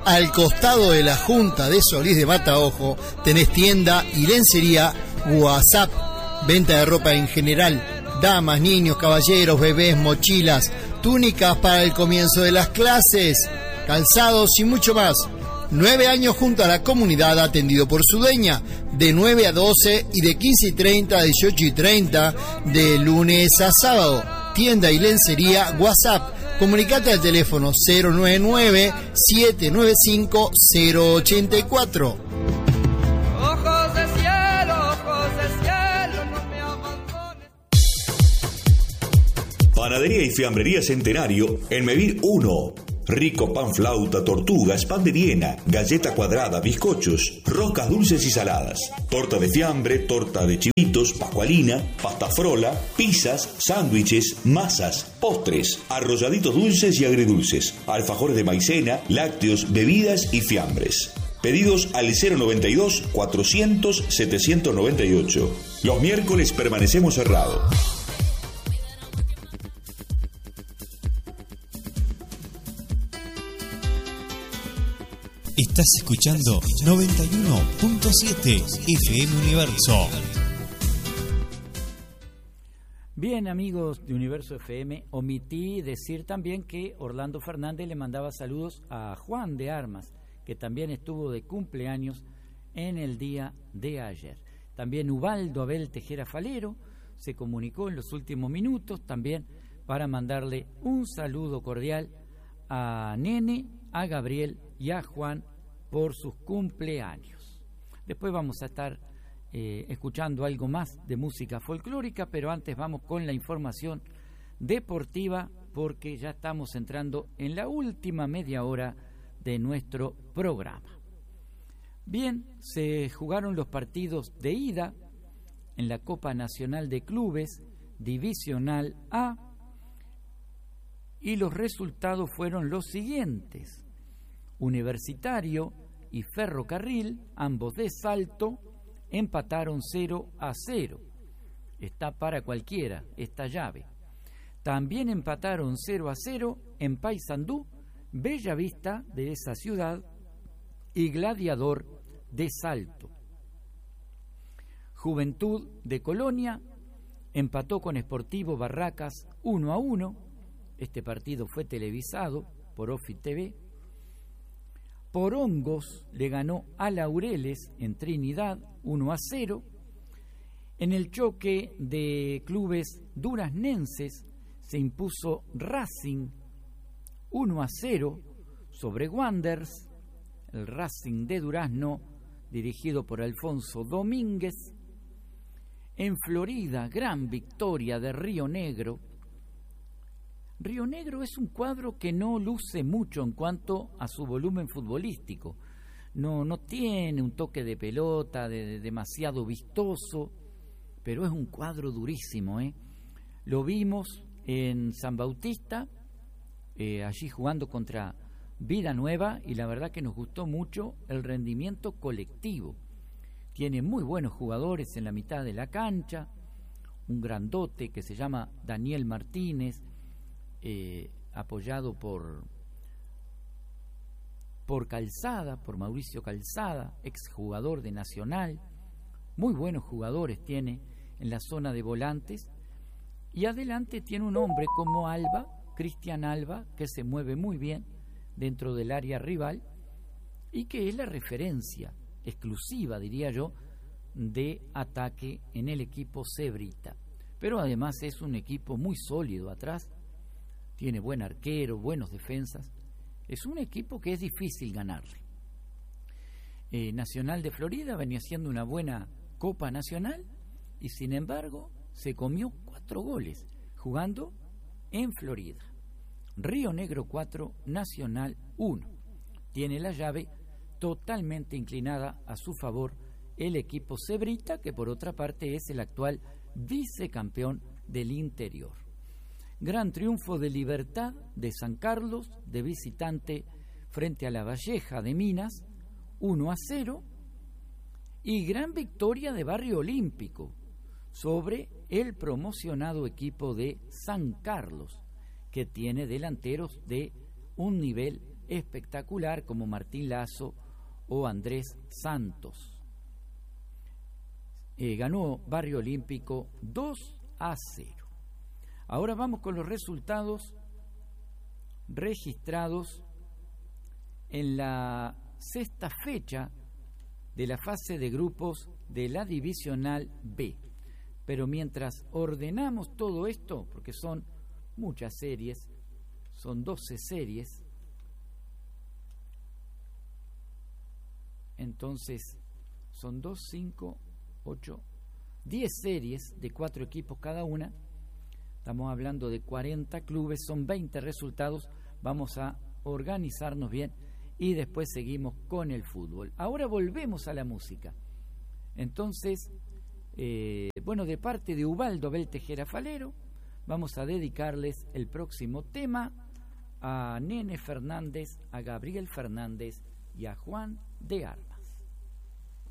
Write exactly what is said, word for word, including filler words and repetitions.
al costado de la Junta de Solís de Mataojo, tenés tienda y lencería WhatsApp, venta de ropa en general, damas, niños, caballeros, bebés, mochilas, túnicas para el comienzo de las clases, calzados y mucho más. Nueve años junto a la comunidad, atendido por su dueña, de nueve a doce y de quince y treinta a dieciocho y treinta, de lunes a sábado. Tienda y lencería WhatsApp. Comunicate al teléfono cero nueve nueve, siete nueve cinco, cero ocho cuatro. Ojos de cielo, ojos de cielo, no me abandones. Panadería y Fiambrería Centenario en Mevir uno. Rico pan flauta, tortugas, pan de Viena, galleta cuadrada, bizcochos, roscas dulces y saladas, torta de fiambre, torta de chivitos, pascualina, pasta frola, pizzas, sándwiches, masas, postres, arrolladitos dulces y agridulces, alfajores de maicena, lácteos, bebidas y fiambres. Pedidos al cero noventa y dos, cuatrocientos, setecientos noventa y ocho. Los miércoles permanecemos cerrados. Estás escuchando noventa y uno punto siete F M Universo. Bien, amigos de Universo F M, omití decir también que Orlando Fernández le mandaba saludos a Juan de Armas, que también estuvo de cumpleaños en el día de ayer. También Ubaldo Abel Tejera Falero se comunicó en los últimos minutos también para mandarle un saludo cordial a Nene, a Gabriel y a Juan por sus cumpleaños. Después vamos a estar eh, escuchando algo más de música folclórica, pero antes vamos con la información deportiva porque ya estamos entrando en la última media hora de nuestro programa. Bien, se jugaron los partidos de ida en la Copa Nacional de Clubes Divisional A y los resultados fueron los siguientes. Universitario y Ferrocarril, ambos de Salto, empataron cero a cero. Está para cualquiera esta llave. También empataron cero a cero en Paysandú, Bellavista de esa ciudad y Gladiador de Salto. Juventud de Colonia empató con Sportivo Barracas uno a uno. Este partido fue televisado por Ofi T V. Porongos le ganó a Laureles en Trinidad uno a cero. En el choque de clubes duraznenses se impuso Racing uno a cero sobre Wanderers. El Racing de Durazno, dirigido por Alfonso Domínguez. En Florida, gran victoria de Río Negro. Río Negro es un cuadro que no luce mucho en cuanto a su volumen futbolístico. No, no tiene un toque de pelota de, de demasiado vistoso, pero es un cuadro durísimo, ¿eh? Lo vimos en San Bautista, eh, allí jugando contra Vida Nueva, y la verdad que nos gustó mucho el rendimiento colectivo. Tiene muy buenos jugadores en la mitad de la cancha, un grandote que se llama Daniel Martínez, Eh, apoyado por por Calzada, por Mauricio Calzada, exjugador de Nacional. Muy buenos jugadores tiene en la zona de volantes, y adelante tiene un hombre como Alba, Cristian Alba, que se mueve muy bien dentro del área rival y que es la referencia exclusiva, diría yo, de ataque en el equipo cebrita. Pero además es un equipo muy sólido atrás. Tiene buen arquero, buenos defensas. Es un equipo que es difícil ganarle. Eh, Nacional de Florida venía haciendo una buena Copa Nacional y sin embargo se comió cuatro goles jugando en Florida. Río Negro cuatro, Nacional uno. Tiene la llave totalmente inclinada a su favor el equipo cebrita, que por otra parte es el actual vicecampeón del interior. Gran triunfo de Libertad de San Carlos de visitante frente a La Valleja de Minas, uno a cero, y gran victoria de Barrio Olímpico sobre el promocionado equipo de San Carlos, que tiene delanteros de un nivel espectacular como Martín Lazo o Andrés Santos. Eh, ganó Barrio Olímpico dos a cero. Ahora vamos con los resultados registrados en la sexta fecha de la fase de grupos de la Divisional B. Pero mientras ordenamos todo esto, porque son muchas series, son doce series, entonces son dos, cinco, ocho, diez series de cuatro equipos cada una. Estamos hablando de cuarenta clubes, son veinte resultados. Vamos a organizarnos bien y después seguimos con el fútbol. Ahora volvemos a la música. Entonces, eh, bueno, de parte de Ubaldo Abel Tejera Falero, vamos a dedicarles el próximo tema a Nene Fernández, a Gabriel Fernández y a Juan de Armas.